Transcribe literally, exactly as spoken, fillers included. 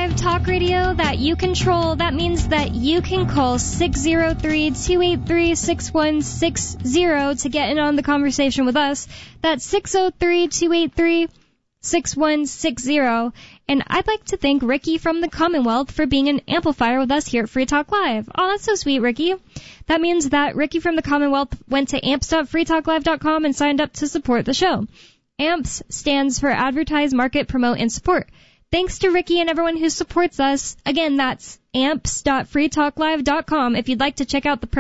Live talk radio that you control. That means that you can call six oh three, two eight three, six one six zero to get in on the conversation with us. That's six oh three, two eight three, six one six zero. And I'd like to thank Ricky from the Commonwealth for being an amplifier with us here at Free Talk Live. Oh, that's so sweet, Ricky. That means that Ricky from the Commonwealth went to amps dot free talk live dot com and signed up to support the show. AMPS stands for Advertise, Market, Promote, and Support. Thanks to Ricky and everyone who supports us. Again, that's amps dot free talk live dot com if you'd like to check out the